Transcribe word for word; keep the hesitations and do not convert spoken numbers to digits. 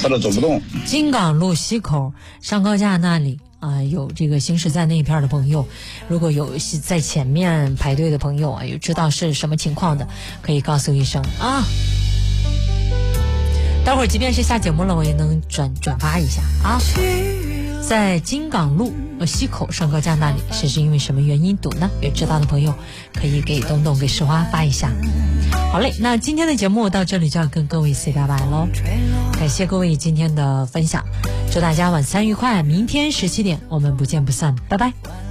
或者走不动。 金港路西口上高架那里啊、呃，有这个行驶在那一片的朋友，如果有在前面排队的朋友啊，有知道是什么情况的，可以告诉一声啊。待会儿即便是下节目了，我也能转转发一下啊。在金港路呃西口上高架那里，是是因为什么原因堵呢？有知道的朋友可以给东东给石花发一下。好嘞，那今天的节目到这里就要跟各位 say 拜拜喽，感谢各位今天的分享，祝大家晚餐愉快，明天十七点我们不见不散，拜拜。